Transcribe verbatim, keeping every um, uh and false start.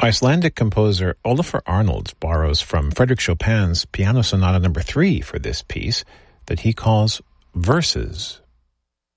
Icelandic composer Olafur Arnalds borrows from Frédéric Chopin's Piano Sonata number three for this piece that he calls Verses.